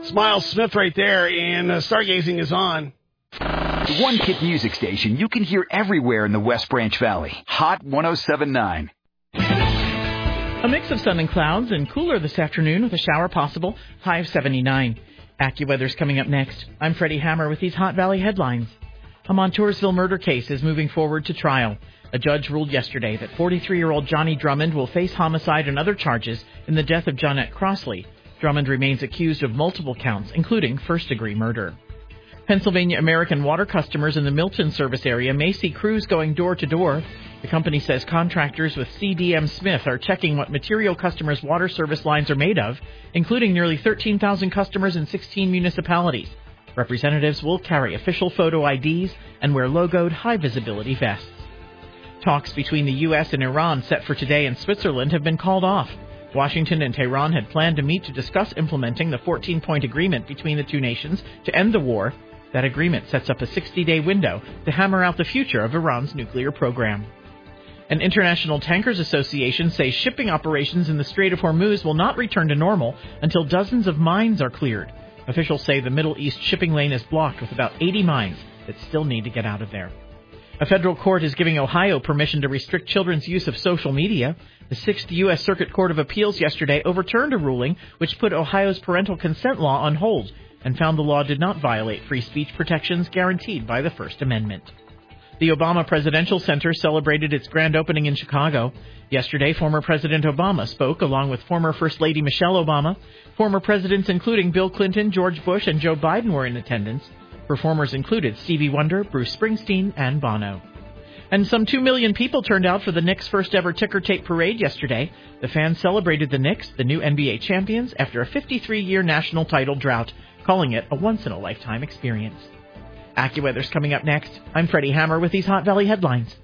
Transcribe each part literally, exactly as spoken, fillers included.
Smile Smith right there, and uh, Stargazing is on. The one hit music station you can hear everywhere in the West Branch Valley. Hot one oh seven point nine. A mix of sun and clouds and cooler this afternoon with a shower possible. High of seventy-nine. AccuWeather's coming up next. I'm Freddie Hammer with these Hot Valley headlines. A Montoursville murder case is moving forward to trial. A judge ruled yesterday that forty-three-year-old Johnny Drummond will face homicide and other charges in the death of Johnette Crossley. Drummond remains accused of multiple counts, including first-degree murder. Pennsylvania American Water customers in the Milton service area may see crews going door-to-door. The company says contractors with C D M Smith are checking what material customers' water service lines are made of, including nearly thirteen thousand customers in sixteen municipalities. Representatives will carry official photo I Ds and wear logoed high-visibility vests. Talks between the U S and Iran set for today in Switzerland have been called off. Washington and Tehran had planned to meet to discuss implementing the fourteen-point agreement between the two nations to end the war. That agreement sets up a sixty-day window to hammer out the future of Iran's nuclear program. An International Tankers Association says shipping operations in the Strait of Hormuz will not return to normal until dozens of mines are cleared. Officials say the Middle East shipping lane is blocked with about eighty mines that still need to get out of there. A federal court is giving Ohio permission to restrict children's use of social media. The Sixth U S Circuit Court of Appeals yesterday overturned a ruling which put Ohio's parental consent law on hold and found the law did not violate free speech protections guaranteed by the First Amendment. The Obama Presidential Center celebrated its grand opening in Chicago. Yesterday, former President Obama spoke along with former First Lady Michelle Obama. Former presidents including Bill Clinton, George Bush, and Joe Biden were in attendance. Performers included Stevie Wonder, Bruce Springsteen, and Bono. And some two million people turned out for the Knicks' first-ever ticker tape parade yesterday. The fans celebrated the Knicks, the new N B A champions, after a fifty-three-year national title drought, calling it a once-in-a-lifetime experience. AccuWeather's coming up next. I'm Freddie Hammer with these Hot Valley headlines.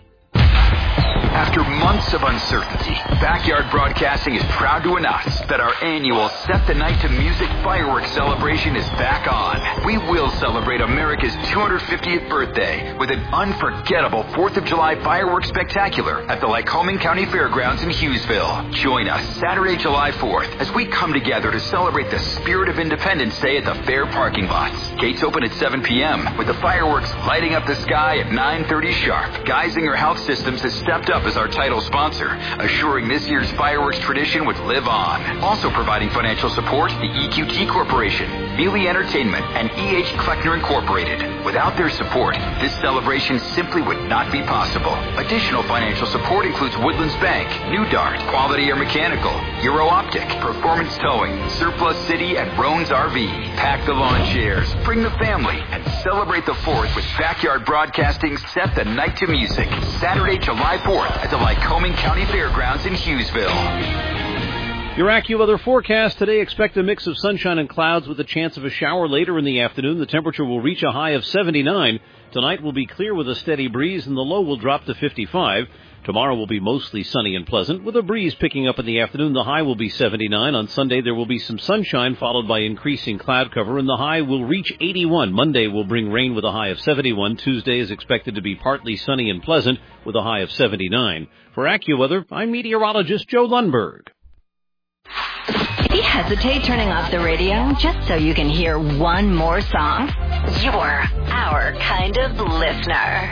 After months of uncertainty, Backyard Broadcasting is proud to announce that our annual Set the Night to Music fireworks celebration is back on. We will celebrate America's two hundred fiftieth birthday with an unforgettable fourth of July fireworks spectacular at the Lycoming County Fairgrounds in Hughesville. Join us Saturday, July fourth, as we come together to celebrate the spirit of Independence Day at the fair parking lots. Gates open at seven p.m. with the fireworks lighting up the sky at nine thirty sharp. Geisinger Health Systems has stepped up as our title sponsor, assuring this year's fireworks tradition would live on. Also providing financial support, the E Q T Corporation, Mealy Entertainment, and E H Kleckner Incorporated. Without their support, this celebration simply would not be possible. Additional financial support includes Woodlands Bank, New Dart, Quality Air Mechanical, Euro Optic, Performance Towing, Surplus City, and Roan's R V. Pack the lawn chairs, bring the family, and celebrate the fourth with Backyard Broadcasting's Set the Night to Music, Saturday, July fourth, at the Lycoming County Fairgrounds in Hughesville. Your AccuWeather forecast today, expect a mix of sunshine and clouds with a chance of a shower later in the afternoon. The temperature will reach a high of seventy-nine. Tonight will be clear with a steady breeze, and the low will drop to fifty-five. Tomorrow will be mostly sunny and pleasant, with a breeze picking up in the afternoon. The high will be seventy-nine. On Sunday, there will be some sunshine, followed by increasing cloud cover, and the high will reach eighty-one. Monday will bring rain with a high of seventy-one. Tuesday is expected to be partly sunny and pleasant, with a high of seventy-nine. For AccuWeather, I'm meteorologist Joe Lundberg. Do you hesitate turning off the radio just so you can hear one more song? You're our kind of listener.